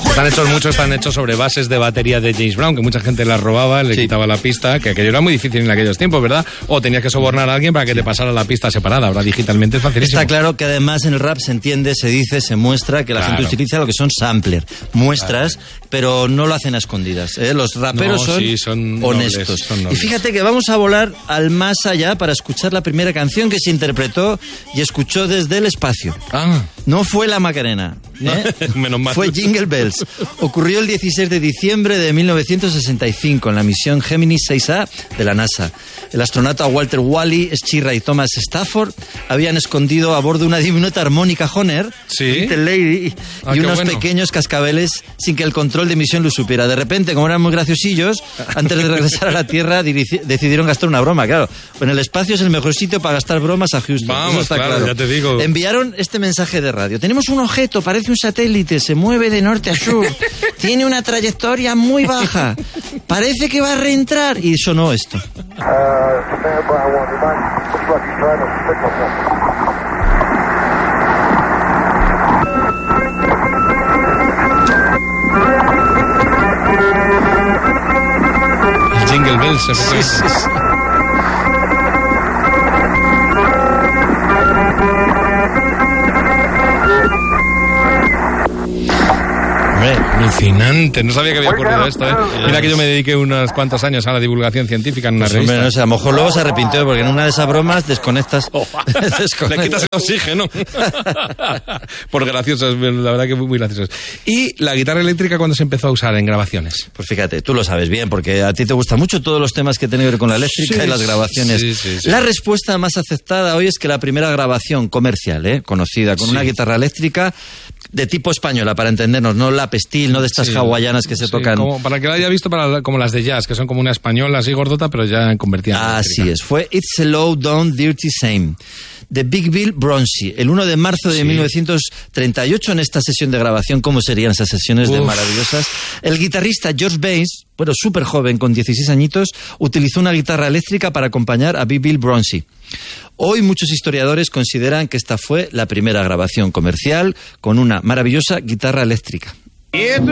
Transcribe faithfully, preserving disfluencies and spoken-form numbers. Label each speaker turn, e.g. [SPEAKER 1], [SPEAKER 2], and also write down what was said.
[SPEAKER 1] Están hechos, muchos están hechos sobre bases de batería de James Brown, que mucha gente las robaba, le sí. quitaba la pista, que aquello era muy difícil en aquellos tiempos, ¿verdad? O tenías que sobornar a alguien para que te pasara la pista separada. Ahora digitalmente es facilísimo.
[SPEAKER 2] Está claro que además en el rap se entiende, se dice, se muestra que la claro. gente utiliza lo que son samplers, muestras, claro. pero no lo hacen a escondidas, ¿eh? Los raperos no, son, sí, son honestos. Nobles, son nobles. Y fíjate que vamos a volar al más allá para escuchar la primera canción que se interpretó y escuchó desde el espacio.
[SPEAKER 1] Ah.
[SPEAKER 2] No fue la Macarena, ¿eh?
[SPEAKER 1] Menos mal.
[SPEAKER 2] Fue Jingle Bells. Ocurrió el dieciséis de diciembre de mil novecientos sesenta y cinco en la misión Géminis seis A de la NASA. El astronauta Walter Wally Schirra y Thomas Stafford habían escondido a bordo una diminuta armónica Hohner,
[SPEAKER 1] ¿sí?
[SPEAKER 2] Little Lady,
[SPEAKER 1] ah,
[SPEAKER 2] y unos
[SPEAKER 1] bueno.
[SPEAKER 2] pequeños cascabeles sin que el control de misión lo supiera. De repente, como eran muy graciosillos, antes de regresar a la Tierra dirigi- decidieron gastar una broma. Claro, en el espacio es el mejor sitio para gastar bromas a Houston.
[SPEAKER 1] Vamos,
[SPEAKER 2] Eso está
[SPEAKER 1] claro,
[SPEAKER 2] claro.
[SPEAKER 1] ya te digo.
[SPEAKER 2] Enviaron este mensaje de radio. Tenemos un objeto, parece un satélite, se mueve de norte a sur, tiene una trayectoria muy baja, parece que va a reentrar. Y sonó esto.
[SPEAKER 3] Uh, stand by one. You might look like you're trying to signal
[SPEAKER 1] something. Jingle Bells, se fue.
[SPEAKER 2] Sí, sí, sí.
[SPEAKER 1] Alucinante, no sabía que había ocurrido esto, ¿eh? Mira que yo me dediqué unos cuantos años a la divulgación científica en una
[SPEAKER 2] Pues
[SPEAKER 1] revista.
[SPEAKER 2] hombre, no sé, a lo mejor luego se arrepintió porque en una de esas bromas desconectas.
[SPEAKER 1] Oh,
[SPEAKER 2] desconectas.
[SPEAKER 1] le quitas el oxígeno. Por gracioso, la verdad que muy, muy gracioso. ¿Y la guitarra eléctrica cuándo se empezó a usar en grabaciones?
[SPEAKER 2] Pues fíjate, tú lo sabes bien, porque a ti te gustan mucho todos los temas que tienen que ver con la eléctrica
[SPEAKER 1] sí,
[SPEAKER 2] y las grabaciones.
[SPEAKER 1] Sí, sí, sí.
[SPEAKER 2] La respuesta más aceptada hoy es que la primera grabación comercial, ¿eh? conocida, con sí. una guitarra eléctrica de tipo española, para entendernos, no la pestil, no de estas sí, hawaianas que se
[SPEAKER 1] sí,
[SPEAKER 2] tocan.
[SPEAKER 1] Como, para que la haya visto, para, como las de jazz, que son como una española así gordota, pero ya convertida en eléctrica.
[SPEAKER 2] Así es, fue It's a Low Down Dirty Same, de Big Bill Bronzy, el uno de marzo de sí. mil novecientos treinta y ocho, en esta sesión de grabación. ¿Cómo serían esas sesiones Uf. de maravillosas? El guitarrista George Baines, bueno, súper joven, con dieciséis añitos, utilizó una guitarra eléctrica para acompañar a Big Bill Bronzy. Hoy muchos historiadores consideran que esta fue la primera grabación comercial con una maravillosa guitarra eléctrica.